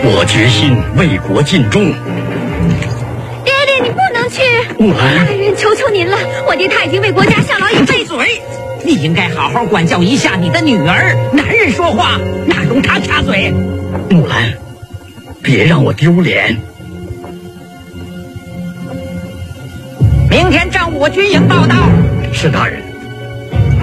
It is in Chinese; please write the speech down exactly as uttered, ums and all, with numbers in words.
我决心为国尽忠。 爹爹，你不能去！ 木兰， 大人，求求您了，我爹他已经为国家效劳。 你闭嘴！你应该好好管教一下你的女儿。男人说话哪容他插嘴？ 木兰，别让我丢脸。 明天上午军营报道。 是大人。